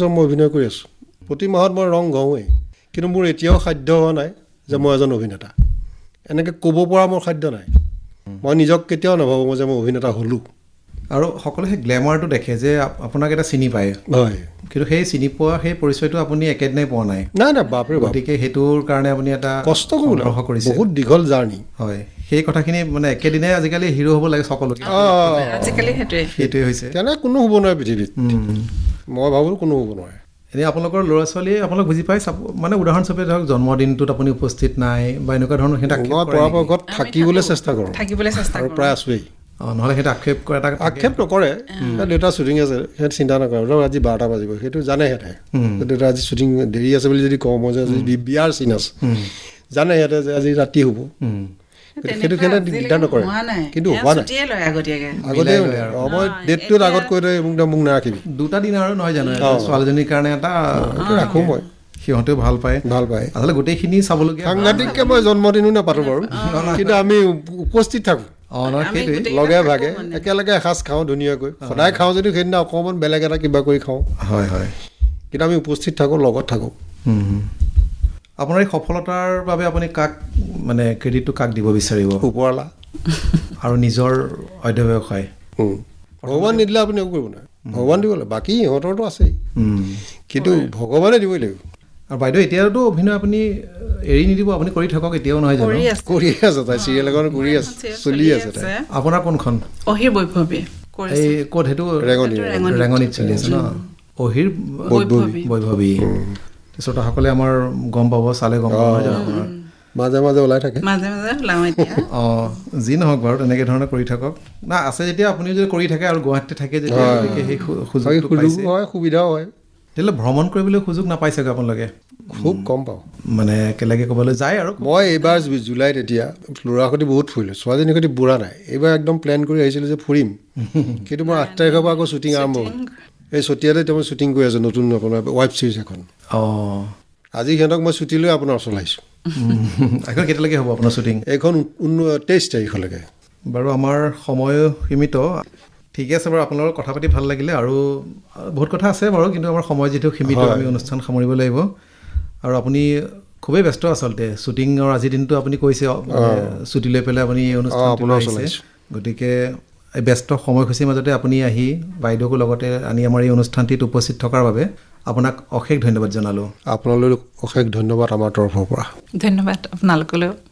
বছৰ মই অভিনয় কৰি আছোঁ প্ৰতি মাহত মই ৰং গাওঁৱেই কিন্তু মোৰ এতিয়াও খাদ্য হোৱা নাই যে মই এজন অভিনেতা এনেকৈ ক'ব পৰা মোৰ খাদ্য নাই মই নিজক কেতিয়াও নাভাবোঁ যে মই অভিনেতা হ'লোঁ আৰু সকলোৱে সেই গ্লেমাৰটো দেখে যে আপোনাক এটা চিনি পায় হয় কিন্তু সেই চিনি পোৱা সেই পৰিচয়টো আপুনি একেদিনাই পোৱা নাই নাই বাপৰে বাপ গতিকে সেইটোৰ কাৰণে আপুনি এটা কষ্ট কৰিছে বহুত দীঘল জাৰ্ণি হয় সেই কথাখিনি মানে একেদিনাই আজিকালি হিৰো হ'ব লাগে সকলোকে আজিকালি সেইটোৱে হৈছে তেনে কোনো হ'ব নোৱাৰে পৃথিৱীত মই ভাবোঁ কোনো হ'ব নোৱাৰে এনেই আপোনালোকৰ ল'ৰা ছোৱালীয়ে আপোনালোক বুজি পায় মানে উদাহৰণস্বৰূপে ধৰক জন্মদিনটোত আপুনি উপস্থিত নাই বা এনেকুৱা ধৰণৰ সিহঁতে মই পৰাপক্ষত থাকিবলৈ চেষ্টা কৰোঁ আৰু প্ৰায় আছোৱেই নহ'লে সিহঁতে আক্ষেপ কৰে আক্ষেপ নকৰে দেউতা শ্বুটিং আছে সিহঁতে চিন্তা নকৰে আজি 12টা বাজিব সেইটো জানে সিহঁতে দেউতা আজি শ্বুটিং দেৰি আছে বুলি যদি কওঁ মই যে আজি বিয়াৰ চিন আছে জানে সিহঁতে যে আজি ৰাতি হ'ব সেইটো সিহঁতে দিগদাৰ নকৰে কিন্তু হোৱা নাই আগতে মই ডেটটোত আগত কৈ দে মোক নাৰাখিবি 2টা দিন আৰু নহয় জানো ছোৱালীজনীৰ কাৰণে এটা ৰাখোঁ মই সিহঁতেও ভাল পায় আচলতে গোটেইখিনি চাবলগীয়া সাংঘাতিককৈ মই জন্মদিনো নাপাতোঁ বাৰু কিন্তু আমি উপস্থিত থাকোঁ লগে ভাগে একেলগে এসাঁজ খাওঁ ধুনীয়াকৈ সদায় খাওঁ যদিও সেইদিনা অকণমান বেলেগ এটা কিবা কৰি খাওঁ হয় কিন্তু আমি উপস্থিত থাকোঁ লগত থাকোঁ আপোনাৰ এই সফলতাৰ বাবে আপুনি কাক মানে ক্ৰেডিটটো কাক দিব বিচাৰিব ওপৰৱালা আৰু নিজৰ অধ্যৱসায় ভগৱান নিদিলে আপুনি একো কৰিব নোৱাৰে ভগৱান দিব লাগে বাকী ইহঁতৰতো আছেই কিন্তু ভগৱানে দিবই লাগিব আৰু বাইদেউ এতিয়াতো অভিনয় আপুনি এৰি নিদিব আপুনি কৰি থাকক এতিয়াও নহয় জানো কৰি আছে তাই চিৰিয়েল এখন কৰি আছে চলি আছে তাই আপোনাৰ কোনখন অহিৰ বৈভৱী এই ক'ত সেইটো ৰেঙনিত চলি আছে ন অহিৰ বৈভৱী শ্ৰোতাসকলে আমাৰ গম পাব চালে গম পাব নহয় জানো আপোনাৰ মাজে মাজে ওলাই থাকে যি নহওক বাৰু তেনেকৈ ধৰণে কৰি থাকক না আছে যেতিয়া আপুনি যদি কৰি থাকে আৰু গুৱাহাটীতে থাকে যেতিয়া সেই সুবিধাও হয় তেতিয়াহ'লে ভ্ৰমণ কৰিবলৈ সুযোগ নাপাই চাগে আপোনালোকে খুব কম পাওঁ মানে একেলগে ক'বলৈ যায় আৰু মই এইবাৰ জুলাইত এতিয়া ল'ৰাৰ সৈতে বহুত ফুৰিলোঁ ছোৱালীজনীৰ সৈতে বুঢ়া নাই এইবাৰ একদম প্লেন কৰি আহিছিলোঁ যে ফুৰিম কিন্তু মই 8 তাৰিখৰ পৰা আকৌ শ্বুটিং আৰম্ভ হ'ল এই চতিয়াতে এতিয়া মই শ্বুটিং কৰি আছোঁ নতুন আপোনাৰ ৱেব ছিৰিজ এখন আজি সিহঁতক মই ছুটি লৈ আপোনাৰ ওচৰলৈ আহিছোঁ এখন কেতিয়ালৈকে হ'ব আপোনাৰ শ্বুটিং এইখন 23 তাৰিখলৈকে বাৰু আমাৰ সময় সীমিত ঠিকে আছে বাৰু আপোনালোকৰ কথা পাতি ভাল লাগিলে আৰু বহুত কথা আছে বাৰু কিন্তু আমাৰ সময় যিটো সীমিত আমি অনুষ্ঠান সামৰিব লাগিব আৰু আপুনি খুবেই ব্যস্ত আচলতে শ্বুটিঙৰ আজিৰ দিনটো আপুনি কৈছে ছুটি লৈ পেলাই আপুনি এই অনুষ্ঠানটো আহিছে গতিকে এই ব্যস্ত সময়সূচীৰ মাজতে আপুনি আহি বাইদেউকো লগতে আনি আমাৰ এই অনুষ্ঠানটিত উপস্থিত থকাৰ বাবে আপোনাক অশেষ ধন্যবাদ জনালোঁ আপোনালৈ অশেষ ধন্যবাদ আমাৰ তৰফৰ পৰা ধন্যবাদ আপোনালোকলৈও